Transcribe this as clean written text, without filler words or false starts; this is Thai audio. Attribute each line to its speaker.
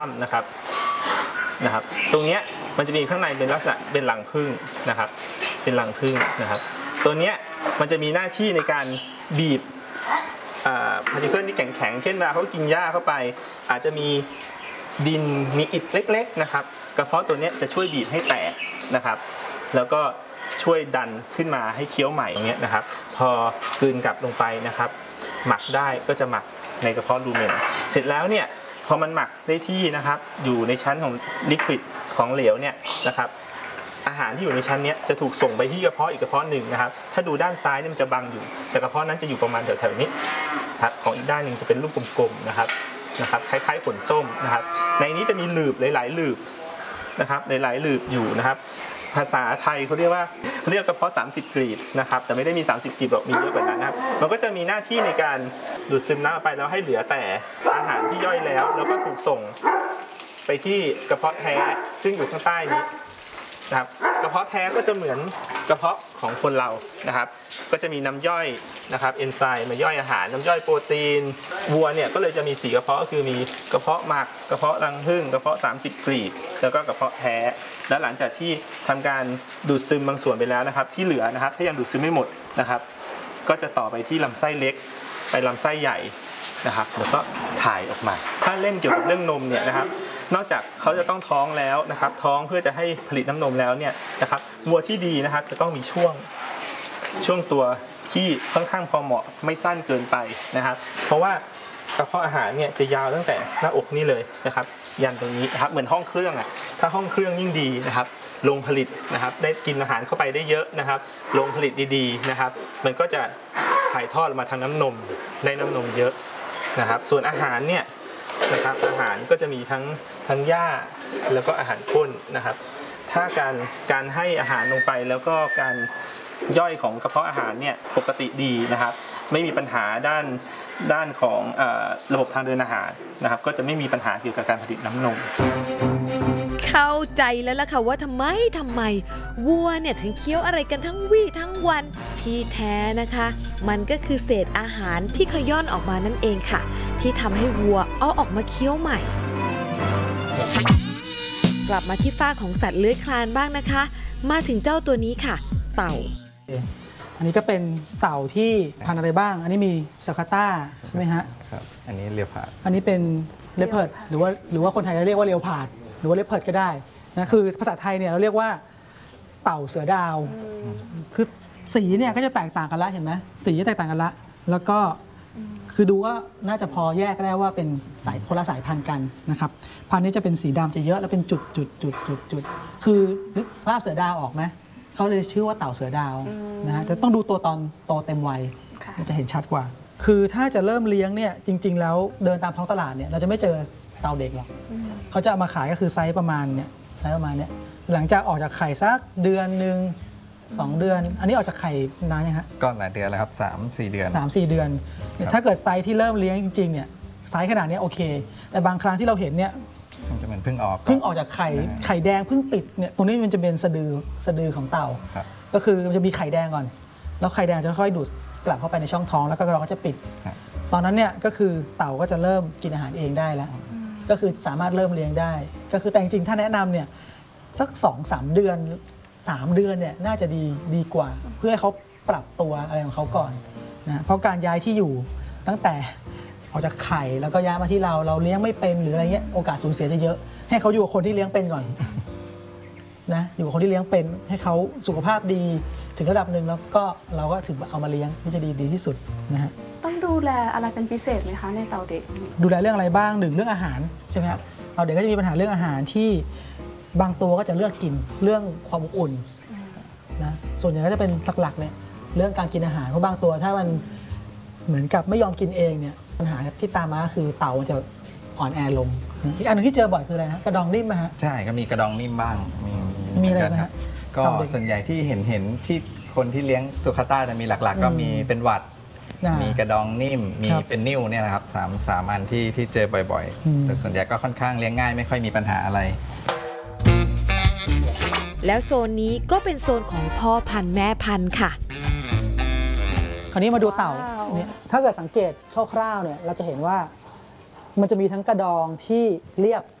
Speaker 1: นะครับตรงนี้มันจะมีข้างในเป็นลักษณะเป็นรังผึ้งนะครับเป็นรังผึ้งนะครับตัวนี้มันจะมีหน้าที่ในการบีบพาร์ติเคิลที่แข็งๆเช่นเวลาเขากินหญ้าเข้าไปอาจจะมีดินมีอิฐเล็กๆนะครับกระเพาะตัวนี้จะช่วยบีบให้แตกนะครับแล้วก็ช่วยดันขึ้นมาให้เคี้ยวใหม่อย่างเงี้ยนะครับพอกลืนกลับลงไปนะครับหมักได้ก็จะหมักในกระเพาะรูเมนเสร็จแล้วเนี่ยพอมันหมักได้ที่นะครับอยู่ในชั้นของลิควิดของเหลวเนี่ยนะครับอาหารที่อยู่ในชั้นนี้จะถูกส่งไปที่กระเพาะอีกกระเพาะหนึ่งนะครับถ้าดูด้านซ้ายเนี่ยมันจะบังอยู่แต่กระเพาะนั้นจะอยู่ประมาณแถวๆนี้ครับของอีกด้านหนึ่งจะเป็นรูปกลมๆนะครับคล้ายๆผลส้มนะครับในนี้จะมีหลืบหลายๆหลืบนะครับหลายๆหลืบอยู่นะครับภาษาไทยเขาเรียกกระเพาะ30 กลีบนะครับแต่ไม่ได้มี30 กลีบหรอกมีเยอะกว่านั้นนะครับมันก็จะมีหน้าที่ในการดูดซึมน้ำไปแล้วให้เหลือแต่อาหารที่ย่อยแล้วก็ถูกส่งไปที่กระเพาะแท้ซึ่งอยู่ข้างใต้นี้นะครับกระเพาะแท้ก็จะเหมือนกระเพาะของคนเรานะครับก็จะมีน้ำย่อยนะครับเอนไซม์มาย่อยอาหารน้ำย่อยโปรตีนวัวเนี่ยก็เลยจะมี4กระเพาะก็คือมีกระเพาะหมักกระเพาะรังผึ้งกระเพาะ30 กลีบแล้วก็กระเพาะแท้แล้วหลังจากที่ทำการดูดซึมบางส่วนไปแล้วนะครับที่เหลือนะครับถ้ายังดูดซึมไม่หมดนะครับก็จะต่อไปที่ลำไส้เล็กไปลำไส้ใหญ่นะครับแล้วก็ถ่ายออกมาถ้าเล่นเกี่ยวกับเรื่องนมเนี่ยนะครับนอกจากเขาจะต้องท้องแล้วนะครับท้องเพื่อจะให้ผลิตน้ำนมแล้วเนี่ยนะครับวัวที่ดีนะครับจะต้องมีช่วงตัวที่ค่อนข้างพอเหมาะไม่สั้นเกินไปนะครับเพราะว่ากระเพาะอาหารเนี่ยจะยาวตั้งแต่หน้าอกนี่เลยนะครับยันตรงนี้นะครับเหมือนห้องเครื่องอ่ะถ้าห้องเครื่องยิ่งดีนะครับโรงผลิตนะครับได้กินอาหารเข้าไปได้เยอะนะครับโรงผลิตดีๆนะครับมันก็จะถ่ายทอดมาทางน้ำนมได้น้ำนมเยอะนะครับส่วนอาหารเนี่ยนะครับอาหารก็จะมีทั้งหญ้าแล้วก็อาหารข้นนะครับถ้าการให้อาหารลงไปแล้วก็การย่อยของกระเพาะอาหารเนี่ยปกติดีนะครับไม่มีปัญหาด้านของระบบทางเดินอาหารนะครับก็จะไม่มีปัญหาเกี่ยวกับการผลิตน้ำนม
Speaker 2: เข้าใจแล้วล่ะค่ะว่าทำไมวัวเนี่ยถึงเคี้ยวอะไรกันทั้งวี่ทั้งวันที่แท้นะคะมันก็คือเศษอาหารที่ขย้อนออกมานั่นเองค่ะที่ทำให้วัวเอาออกมาเคี้ยวใหม่กลับมาที่ฝ้าของสัตว์เลื้อยคลานบ้างนะคะมาถึงเจ้าตัวนี้ค่ะเต่า
Speaker 3: อันนี้ก็เป็นเต่าที่พันธุ์อะไรบ้างอันนี้มีซาคาต้าใช่ไหมฮะ
Speaker 4: ครับอันนี้เลียวผาด
Speaker 3: อันนี้เป็นเลปเพิร์ดหรือว่าคนไทยจะเรียกว่าเลียวผาดหรือว่าเลปเพิร์ดก็ได้นะคือภาษาไทยเนี่ยเราเรียกว่าเต่าเสือดาวคือสีเนี่ยก็จะแตกต่างกันละเห็นไหมสีจะแตกต่างกันละแล้วก็คือดูว่าน่าจะพอแยกได้ว่าเป็นคนละสายพันธุ์กันนะครับพันธุ์นี้จะเป็นสีดำจะเยอะแล้วเป็นจุดคือนึกสภาพเสือดาวออกไหมเขาเลยชื่อว่าเต่าเสือดาวนะฮะจะต้องดูตัวตอนโตเต็มวัยจะเห็นชัดกว่าคือถ้าจะเริ่มเลี้ยงเนี่ยจริงๆแล้วเดินตามท้องตลาดเนี่ยเราจะไม่เจอเต่าเด็กหรอกเขาจะเอามาขายก็คือไซส์ประมาณเนี่ยหลังจากออกจากไข่สักเดือนหนึ่ง2 เดือนอันนี้ออกจากไข่นานยังฮะ
Speaker 4: ก็หลายเดือนแล้วครับ3-4 เดือน
Speaker 3: 3-4 เดือนถ้าเกิดไซส์ที่เริ่มเลี้ยงจริงๆเนี่ยไซส์ขนาดนี้โอเคแต่บางครั้งที่เราเห็นเนี่ย
Speaker 4: มันจะเหมือนเพิ่งออก
Speaker 3: จากไข่แดงเพิ่งปิดเนี่ยตรงนี้มันจะเป็นสะดือของเต่าก็คือมันจะมีไข่แดงก่อนแล้วไข่แดงจะค่อยดูดกลับเข้าไปในช่องท้องแล้วก็เราก็จะปิดตอนนั้นเนี่ยก็คือเต่าก็จะเริ่มกินอาหารเองได้แล้วก็คือสามารถเริ่มเลี้ยงได้ก็คือแต่จริงๆถ้าแนะนำเนี่ยสัก 2-3 เดือน3 เดือนเนี่ยน่าจะดีกว่าเพื่อให้เขาปรับตัวอะไรของเขาก่อนนะเพราะการย้ายที่อยู่ตั้งแต่ออกจากไข่แล้วก็ย้ายมาที่เราเลี้ยงไม่เป็นหรืออะไรเงี้ยโอกาสสูญเสียจะเยอะให้เขาอยู่กับคนที่เลี้ยงเป็นก่อนนะอยู่กับคนที่เลี้ยงเป็นให้เขาสุขภาพดีถึงระดับหนึ่งแล้วก็เราก็ถึงเอามาเลี้ยงที่จะดีที่สุดนะฮะ
Speaker 5: ต้องดูแลอะไรเป็นพิเศษไหมคะในเต่าเด็ก
Speaker 3: ดูแลเรื่องอะไรบ้าง1เรื่องอาหารใช่ไหมครับเต่าเด็กก็จะมีปัญหาเรื่องอาหารที่บางตัวก็จะเลือกกินเรื่องความอบอุ่นนะส่วนใหญ่ก็จะเป็นหลักๆเนี่ยเรื่องการกินอาหารเพราะบางตัวถ้ามันเหมือนกับไม่ยอมกินเองเนี่ยปัญหาที่ตามมาคือเต่ามันจะอ่อนแอลงอีกอันนึงที่เจอบ่อยคืออะไรนะกระดองนิ่มไหมฮะ
Speaker 4: ใช่ก็มีกระดองนิ่มบ้าง
Speaker 3: มีอะไรไหมฮะ
Speaker 4: ก็ส่วนใหญ่ที่เห็นที่คนที่เลี้ยงสุขาต้าจะมีหลักๆก็มีเป็นหวัดมีกระดองนิ่มมีเป็นนิ่วเนี่ยนะครับ3 อันที่เจอบ่อยๆแต่ส่วนใหญ่ก็ค่อนข้างเลี้ยงง่ายไม่ค่อยมีปัญหาอะไร
Speaker 2: แล้วโซนนี้ก็เป็นโซนของพ่อพันธุ์แม่พันธุ์ค่ะ
Speaker 3: คราวนี้มาดูเต่าเนี่ยถ้าเกิดสังเกตคร่าวๆเนี่ยเราจะเห็นว่ามันจะมีทั้งกระดองที่เรียบ